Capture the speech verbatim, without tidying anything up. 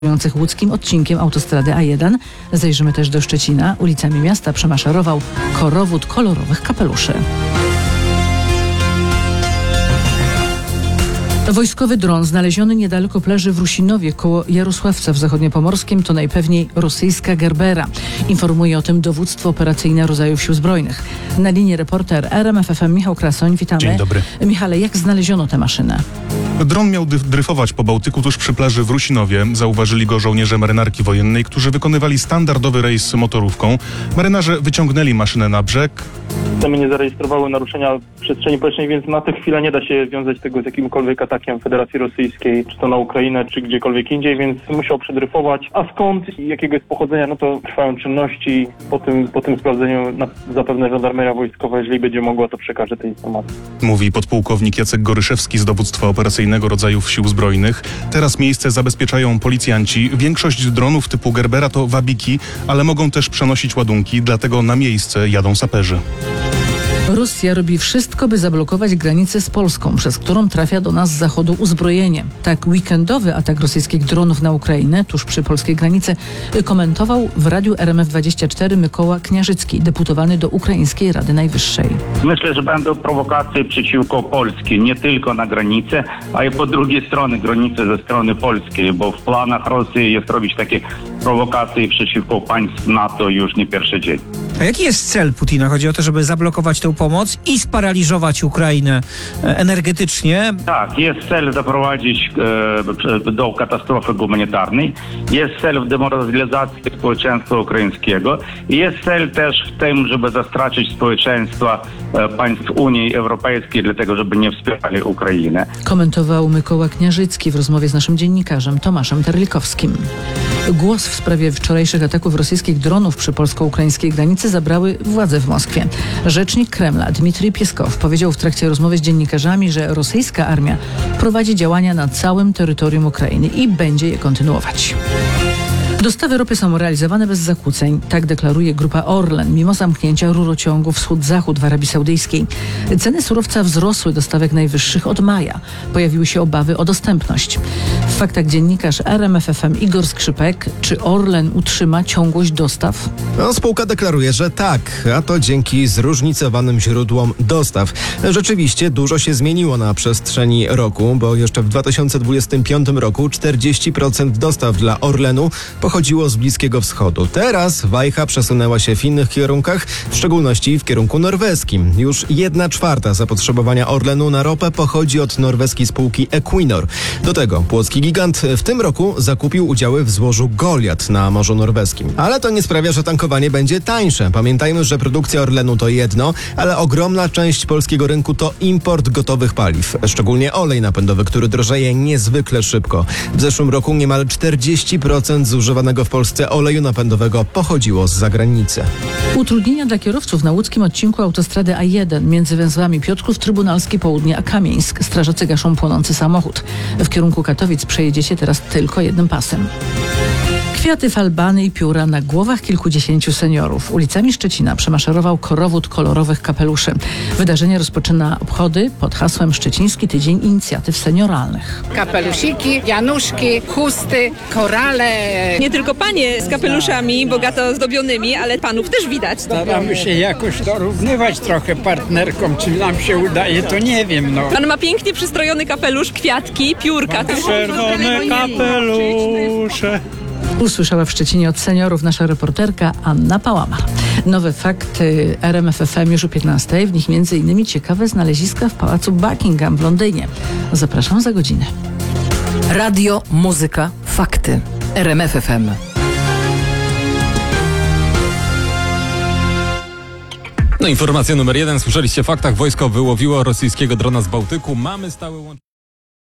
łódzkim odcinkiem autostrady A jeden. Zajrzymy też do Szczecina. Ulicami miasta przemaszerował korowód kolorowych kapeluszy. Wojskowy dron znaleziony niedaleko plaży w Rusinowie koło Jarosławca w Zachodniopomorskim to najpewniej rosyjska Gerbera. Informuje o tym dowództwo operacyjne rodzajów Sił Zbrojnych. Na linii reporter R M F F M Michał Krasoń. Witamy. Dzień dobry. Michale, jak znaleziono tę maszynę? Dron miał dryfować po Bałtyku tuż przy plaży w Rusinowie. Zauważyli go żołnierze marynarki wojennej, którzy wykonywali standardowy rejs motorówką. Marynarze wyciągnęli maszynę na brzeg. Systemy nie zarejestrowały naruszenia przestrzeni powietrznej, więc na tę chwilę nie da się wiązać tego z jakimkolwiek atakiem Federacji Rosyjskiej, czy to na Ukrainę, czy gdziekolwiek indziej, więc musiał przedryfować. A skąd i jakiego jest pochodzenia, no to trwają czynności. Po tym, po tym sprawdzeniu na, zapewne żandarmeria wojskowa, jeżeli będzie mogła, to przekaże te informacje. Mówi podpułkownik Jacek Goryszewski z dowództwa operacyjnego rodzajów Sił Zbrojnych. Teraz miejsce zabezpieczają policjanci. Większość dronów typu Gerbera to wabiki, ale mogą też przenosić ładunki, dlatego na miejsce jadą saperzy. Rosja robi wszystko, by zablokować granicę z Polską, przez którą trafia do nas z zachodu uzbrojenie. Tak weekendowy atak rosyjskich dronów na Ukrainę, tuż przy polskiej granicy, komentował w radiu R M F dwadzieścia cztery Mykoła Kniarzycki, deputowany do Ukraińskiej Rady Najwyższej. Myślę, że będą prowokacje przeciwko Polsce, nie tylko na granicy, a i po drugiej stronie granicy ze strony polskiej, bo w planach Rosji jest robić takie prowokacje przeciwko państw NATO już nie pierwszy dzień. A jaki jest cel Putina? Chodzi o to, żeby zablokować tę pomoc i sparaliżować Ukrainę energetycznie? Tak, jest cel zaprowadzić e, do katastrofy humanitarnej, jest cel w demoralizacji społeczeństwa ukraińskiego i jest cel też w tym, żeby zastraszyć społeczeństwa e, państw Unii Europejskiej, dlatego żeby nie wspierali Ukrainy. Komentował Mykoła Kniarzycki w rozmowie z naszym dziennikarzem Tomaszem Terlikowskim. Głos w sprawie wczorajszych ataków rosyjskich dronów przy polsko-ukraińskiej granicy zabrały władze w Moskwie. Rzecznik Kremla Dmitrij Pieskow powiedział w trakcie rozmowy z dziennikarzami, że rosyjska armia prowadzi działania na całym terytorium Ukrainy i będzie je kontynuować. Dostawy ropy są realizowane bez zakłóceń, tak deklaruje grupa Orlen, mimo zamknięcia rurociągu wschód-zachód w Arabii Saudyjskiej. Ceny surowca wzrosły do stawek najwyższych od maja. Pojawiły się obawy o dostępność. W faktach dziennikarz R M F F M Igor Skrzypek. Czy Orlen utrzyma ciągłość dostaw? No, spółka deklaruje, że tak, a to dzięki zróżnicowanym źródłom dostaw. Rzeczywiście dużo się zmieniło na przestrzeni roku, bo jeszcze w dwa tysiące dwudziestym piątym roku czterdzieści procent dostaw dla Orlenu pochodziło z Bliskiego Wschodu. Teraz wajcha przesunęła się w innych kierunkach, w szczególności w kierunku norweskim. Już jedna czwarta zapotrzebowania Orlenu na ropę pochodzi od norweskiej spółki Equinor. Do tego płocki gigant w tym roku zakupił udziały w złożu Goliat na Morzu Norweskim. Ale to nie sprawia, że tankowanie będzie tańsze. Pamiętajmy, że produkcja Orlenu to jedno, ale ogromna część polskiego rynku to import gotowych paliw. Szczególnie olej napędowy, który drożeje niezwykle szybko. W zeszłym roku niemal czterdzieści procent zużywanego w Polsce oleju napędowego pochodziło z zagranicy. Utrudnienia dla kierowców na łódzkim odcinku autostrady A jeden między węzłami Piotrków Trybunalski Południe a Kamieńsk. Strażacy gaszą płonący samochód. W kierunku Katowic przejedziecie teraz tylko jednym pasem. Kwiaty, falbany i pióra na głowach kilkudziesięciu seniorów. Ulicami Szczecina przemaszerował korowód kolorowych kapeluszy. Wydarzenie rozpoczyna obchody pod hasłem Szczeciński Tydzień Inicjatyw Senioralnych. Kapelusiki, wianuszki, chusty, korale. Nie tylko panie z kapeluszami bogato zdobionymi, ale panów też widać. Staramy się jakoś dorównywać trochę partnerkom. Czy nam się udaje, to nie wiem. No. Pan ma pięknie przystrojony kapelusz, kwiatki, piórka. Czerwone kapelusze. Usłyszała w Szczecinie od seniorów nasza reporterka Anna Pałamar. Nowe fakty R M F F M już o piętnastej. W nich między innymi ciekawe znaleziska w pałacu Buckingham w Londynie. Zapraszam za godzinę. Radio, muzyka, fakty. R M F F M. No informacja numer jeden. Słyszeliście w faktach. Wojsko wyłowiło rosyjskiego drona z Bałtyku. Mamy stałe łączenie.